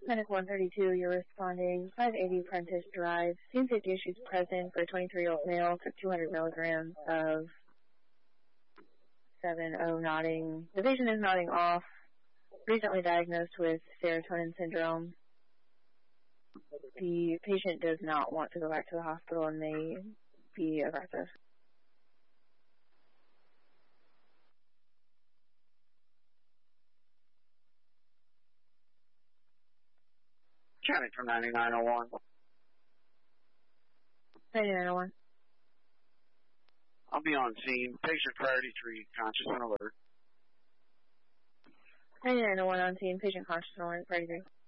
Medic 132, you're responding. 580 Prentice Drive. Scene safety issues present for a 23-year-old male. Took 200 milligrams of 7-0 nodding. The patient is nodding off. Recently diagnosed with serotonin syndrome. The patient does not want to go back to the hospital and may be aggressive. County from 9901. 9901. I'll be on scene. Patient priority 3, conscious and alert. 9901 on scene. Patient conscious and alert. Priority 3.